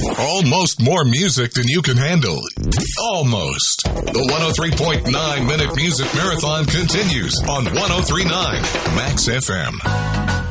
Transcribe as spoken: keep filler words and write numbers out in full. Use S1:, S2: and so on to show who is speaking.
S1: Almost more music than you can handle. Almost. The one oh three point nine Minute Music Marathon continues on one oh three point nine Max F M.